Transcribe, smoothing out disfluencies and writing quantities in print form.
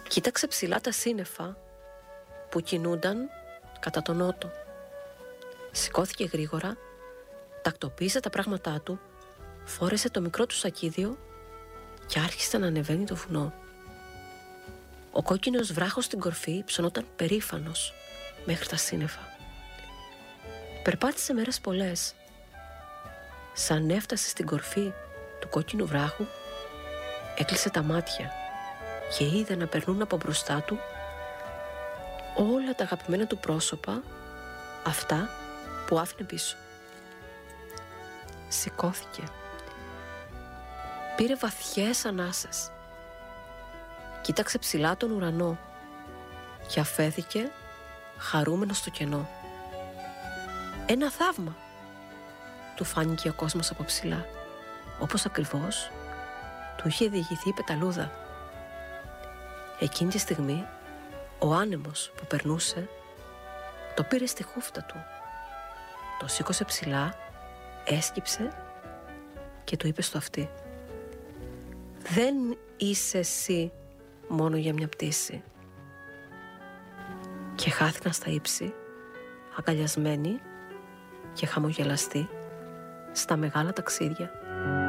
Κοίταξε ψηλά τα σύννεφα που κινούνταν κατά τον νότο. Σηκώθηκε γρήγορα, τακτοποίησε τα πράγματά του, φόρεσε το μικρό του σακίδιο και άρχισε να ανεβαίνει το βουνό. Ο κόκκινος βράχος στην κορφή ψωνόταν περήφανος μέχρι τα σύννεφα. Περπάτησε μέρες πολλές. Σαν έφτασε στην κορφή του κόκκινου βράχου, έκλεισε τα μάτια και είδε να περνούν από μπροστά του όλα τα αγαπημένα του πρόσωπα, αυτά που άφηνε πίσω. Σηκώθηκε. Πήρε βαθιές ανάσες. Κοίταξε ψηλά τον ουρανό και αφέθηκε χαρούμενος στο κενό. Ένα θαύμα! Του φάνηκε ο κόσμος από ψηλά, όπως ακριβώς του είχε διηγηθεί η πεταλούδα. Εκείνη τη στιγμή ο άνεμος που περνούσε το πήρε στη χούφτα του, το σήκωσε ψηλά, έσκυψε και του είπε στο αυτί: «Δεν είσαι εσύ μόνο για μια πτήση». Και χάθηκαν στα ύψη, αγκαλιασμένοι και χαμογελαστοί στα μεγάλα ταξίδια.